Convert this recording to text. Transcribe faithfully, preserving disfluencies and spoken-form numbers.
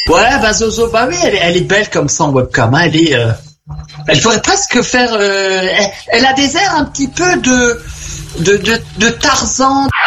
Ouais, bah Zozo, bah oui, elle est, elle est belle comme ça en webcam. Hein, elle est, euh, elle pourrait presque faire. Euh, elle, elle a des airs un petit peu de de de, de Tarzan.